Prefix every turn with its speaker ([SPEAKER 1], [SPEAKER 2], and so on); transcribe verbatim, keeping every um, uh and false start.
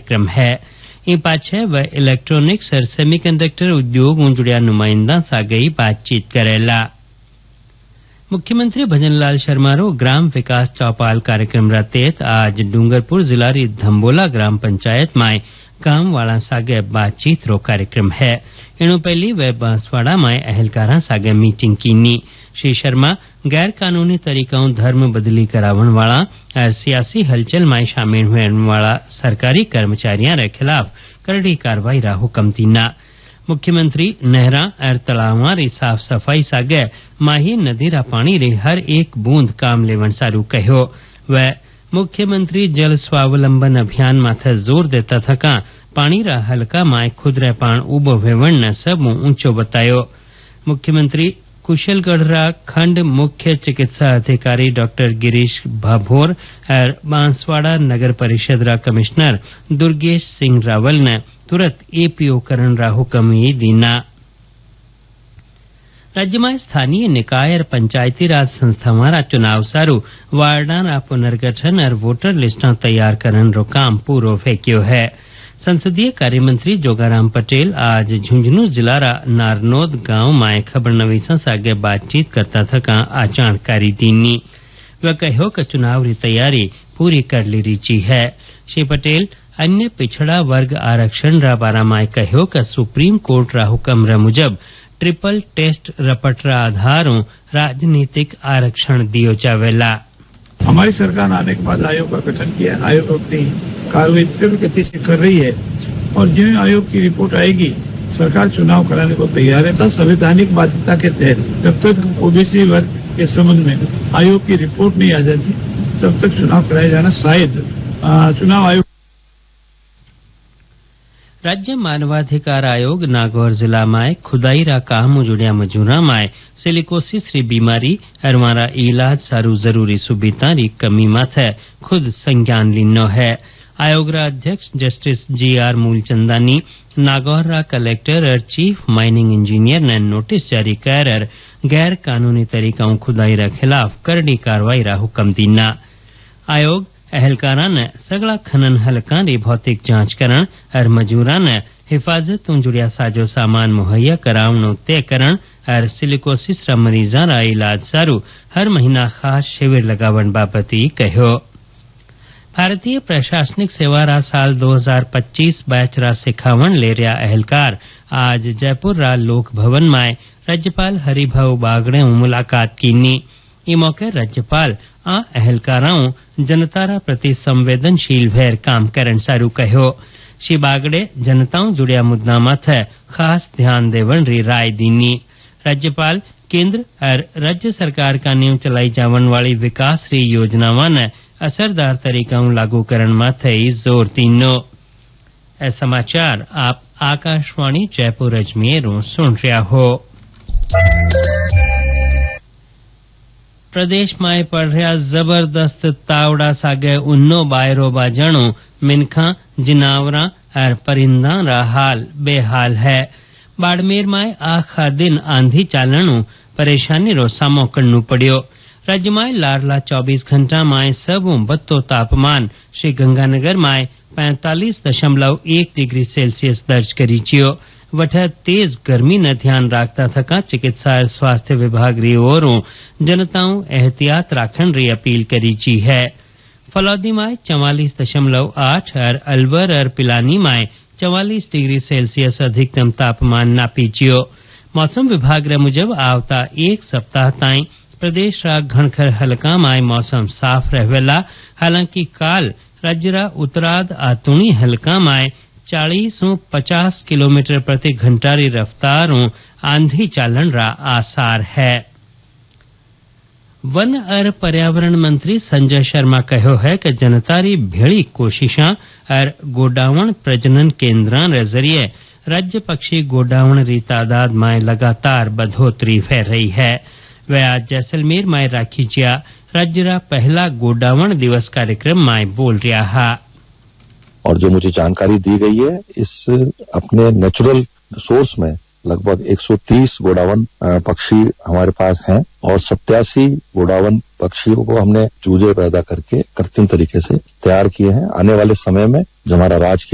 [SPEAKER 1] कार्यक्रम है। इन पाछे व इलेक्ट्रॉनिक्स और सेमीकंडक्टर उद्योग ऊं जुड़िया नुमाइंदा सागई बातचीत करेला। मुख्यमंत्री भजनलाल शर्मा रो ग्राम विकास चौपाल कार्यक्रम रा तहत आज डूंगरपुर जिला री धम्बोला ग्राम पंचायत में काम वाला सागे बातचीत रो कार्यक्रम है। इनु पहली वे बांसवाड़ा में अहलकारा सागे मीटिंग कीनी। श्री शर्मा गैर कानूनी तरीकों धर्म बदली करावन वाला और सियासी हलचल में शामिल होने वाला सरकारी कर्मचारियों के खिलाफ कड़ी कार्रवाई रा हुक्म दीना। मुख्यमंत्री नहरा और तलावा री साफ सफाई सागे माही नदी रा पानी रे हर एक बूंद काम लेवन सारू कहो। व मुख्यमंत्री जल स्वावलंबन अभियान माथे जोर देता थका पानी रा हल्का माय खुदरे पान उबो वेवण न सब ऊंचो बतायो। मुख्यमंत्री कुशलगढ़ खंड मुख्य चिकित्सा अधिकारी डॉक्टर गिरीश भाभोर और बांसवाड़ा नगर परिषद रा कमिश्नर दुर्गेश सिंह रावल ने तुरंत एपीओ करण रा हुक्म ही दीना। राज्य में स्थानीय निकाय और पंचायती राज संस्थावां रा चुनाव सारू वार्डा रा पुनर्गठन और वोटर लिस्टा तैयार करन रो काम पूरो फेंक्यो है। संसदीय कार्यमंत्री जोगाराम पटेल आज झुंझुनू जिला रा नारनोद गांव में खबर नवीसा सागे बातचीत करता थका आ जानकारी दीनी। वह कहो कि चुनाव री तैयारी पूरी कर ली रीची है। श्री पटेल अन्य पिछड़ा वर्ग आरक्षण रा बारा में कहो कि सुप्रीम कोर्ट रा हुक्म रा मुजब ट्रिपल टेस्ट रपट रा आधारों राजनीतिक आरक्षण दियो जावेला।
[SPEAKER 2] हमारी सरकार आने के बाद आयोग का गठन किया। आयोग अपनी कार्रवाई तीव्र गति से कर रही है और जिन आयोग की रिपोर्ट आएगी सरकार चुनाव कराने को तैयार है। संवैधानिक बाध्यता के तहत जब तक ओबीसी वर्ग के संबंध में आयोग की रिपोर्ट नहीं आ जाती तब तक चुनाव कराया जाना शायद चुनाव आयोग।
[SPEAKER 1] राज्य मानवाधिकार आयोग नागौर जिला में खुदाई रा काम जुड़िया मजूरा में सिलिकोसिस री बीमारी और मारा इलाज सारू जरूरी सुविधा री कमी माथे खुद संज्ञान लिनो है। आयोग रा अध्यक्ष justice G are Moolchandani Nagaur रा कलेक्टर और चीफ माइनिंग इंजीनियर ने नोटिस जारी कर गैर कानूनी तरीकों खुदाई रा खिलाफ करड़ी कार्रवाई रा हुक्म दीना। आयोग अहलकारा ने सगला खनन हलका री भौतिक जांच करण और मजूरा ने हिफाजत जुड़िया साजो सामान मुहैया करावनो तय करण और सिलिकोसिस रा मरीजा रा इलाज सारू हर महीना खास शिविर लगावन बाबती कहो। भारतीय प्रशासनिक सेवा रा साल दो हज़ार पच्चीस बैच रा सिखावन ले रहा अहलकार आज जयपुर रा लोक भवन में राज्यपाल हरिभाऊ बागड़े मुलाकात कीनी। ई मौके राज्यपाल आ अहलकाराओं जनता रा प्रति संवेदनशील भैर काम करन सारू कहो। श्री बागड़े जनताओं जुड़िया मुद्दा माथे खास ध्यान देवन री राय दीनी। राज्यपाल केंद्र और राज्य सरकार का नींव चलाई जावन वाली विकास री योजनावां ने असरदार तरीकों लागू करण माथे जोर दीनो। ए समाचार आप आकाशवाणी जयपुर अजमेर सुन रहा हो। प्रदेश में पड़ रहा जबरदस्त तावड़ा सागे उन्नो बायरो बाजणो मिनखा जिनावरा और परिंदा रा हाल बेहाल है। बाड़मेर में आखा दिन आंधी चालणु परेशानी रो सामो करनु पड़ियो। राज्य में लारला चौबीस घंटा में सब बत्तो तापमान श्री गंगानगर में पैंतालीस दशमलव एक डिग्री सेल्सियस दर्ज करी चियो। वठ तेज गर्मी न ध्यान राखता थका चिकित्सा और स्वास्थ्य विभाग री ओरों जनताओं एहतियात राखण री अपील करी ची है। फलौदी में चवालीस दशमलव आठ और अलवर और पिलानी में चवालीस डिग्री सेल्सियस अधिकतम तापमान नापी चियो। मौसम विभाग रे मुजब आवता एक सप्ताह ताई प्रदेश रा घणखर हलका में मौसम साफ रहेला। हालांकि काल राज्य रा उत्तराद आतुणी हलका में चालीस पचास किलोमीटर प्रति घंटा री रफ्तारों आंधी चालन रा आसार है। वन और पर्यावरण मंत्री संजय शर्मा कहो है कि जनता री भेड़ी कोशिशा और गोडावण प्रजनन केंद्रां रे जरिए राज्य पक्षी गोडावण री तादाद में लगातार बढ़ोतरी फै रही है। वह आज जैसलमेर में राखी जिया राज्य रा पहला गोडावण दिवस कार्यक्रम में बोल रहा है।
[SPEAKER 3] और जो मुझे जानकारी दी गई है इस अपने नेचुरल सोर्स में लगभग एक सौ तीस गोडावण पक्षी हमारे पास हैं और सत्तासी गोडावण पक्षियों को हमने चूजे पैदा करके कृत्रिम तरीके से तैयार किए हैं। आने वाले समय में जो हमारा राजकीय